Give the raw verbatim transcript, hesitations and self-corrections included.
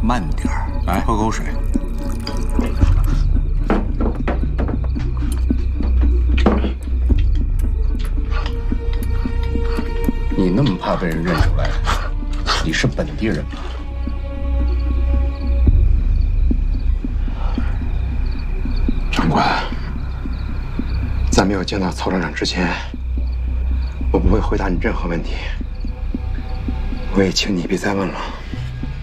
慢点儿，来喝口水。你那么怕被人认出来？你是本地人吗？ 长官，在没有见到曹厂长之前，我不会回答你任何问题。我也请你别再问了。